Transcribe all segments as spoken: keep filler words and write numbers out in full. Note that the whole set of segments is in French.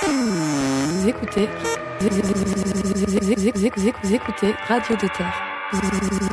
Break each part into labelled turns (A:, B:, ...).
A: Vous écoutez, vous écoutez Radio de Terre.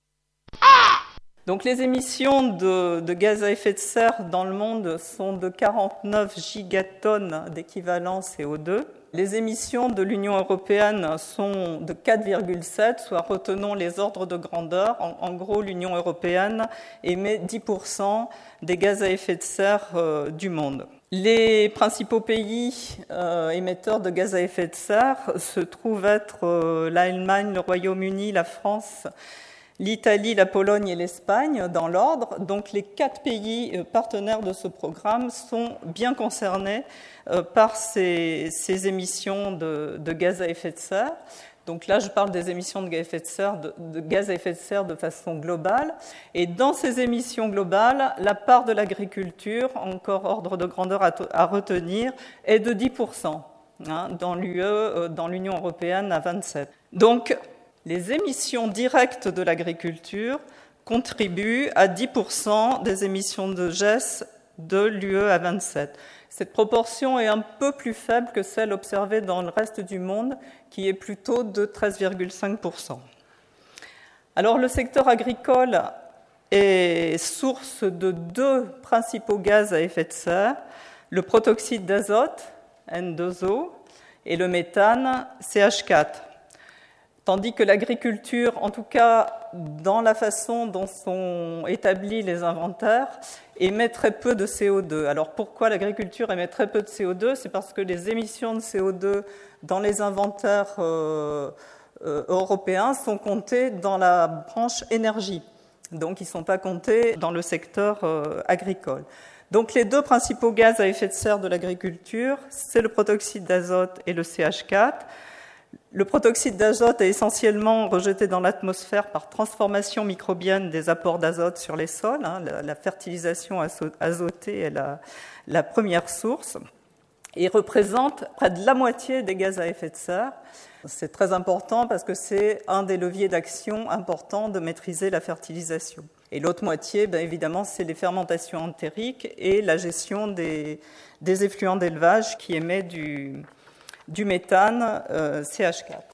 B: Donc les émissions de, de gaz à effet de serre dans le monde sont de quarante-neuf gigatonnes d'équivalent C O deux. Les émissions de l'Union européenne sont de quatre virgule sept, soit retenons les ordres de grandeur. En, en gros, l'Union européenne émet dix pour cent des gaz à effet de serre euh, du monde. Les principaux pays euh, émetteurs de gaz à effet de serre se trouvent être euh, l'Allemagne, le Royaume-Uni, la France, l'Italie, la Pologne et l'Espagne dans l'ordre. Donc les quatre pays partenaires de ce programme sont bien concernés par ces, ces émissions de, de gaz à effet de serre. Donc là, je parle des émissions de gaz à effet de serre de, de gaz à effet de serre de façon globale. Et dans ces émissions globales, la part de l'agriculture, encore ordre de grandeur à, à retenir, est de dix pour cent. Hein, dans l'U E, dans l'Union européenne à vingt-sept. Donc, les émissions directes de l'agriculture contribuent à dix pour cent des émissions de G E S de l'U E à vingt-sept. Cette proportion est un peu plus faible que celle observée dans le reste du monde, qui est plutôt de treize virgule cinq pour cent. Alors, le secteur agricole est source de deux principaux gaz à effet de serre, le protoxyde d'azote, N deux O, et le méthane, C H quatre. Tandis que l'agriculture, en tout cas dans la façon dont sont établis les inventaires, émet très peu de C O deux. Alors pourquoi l'agriculture émet très peu de C O deux ? C'est parce que les émissions de C O deux dans les inventaires euh, euh, européens sont comptées dans la branche énergie. Donc ils ne sont pas comptés dans le secteur euh, agricole. Donc les deux principaux gaz à effet de serre de l'agriculture, c'est le protoxyde d'azote et le C H quatre. Le protoxyde d'azote est essentiellement rejeté dans l'atmosphère par transformation microbienne des apports d'azote sur les sols. Hein. La, la fertilisation azotée est la, la première source et représente près de la moitié des gaz à effet de serre. C'est très important parce que c'est un des leviers d'action importants de maîtriser la fertilisation. Et l'autre moitié, bien évidemment, c'est les fermentations entériques et la gestion des, des effluents d'élevage qui émet du... du méthane euh, C H quatre.